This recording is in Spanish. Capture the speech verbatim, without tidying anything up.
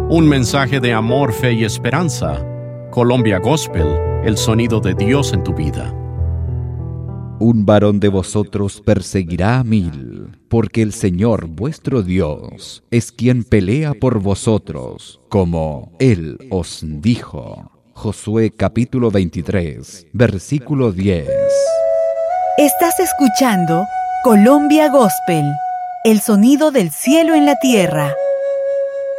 Un mensaje de amor, fe y esperanza. Colombia Gospel, el sonido de Dios en tu vida. Un varón de vosotros perseguirá a mil, porque el Señor vuestro Dios es quien pelea por vosotros, como Él os dijo. Josué capítulo veintitrés, versículo diez. Estás escuchando Colombia Gospel, el sonido del cielo en la tierra.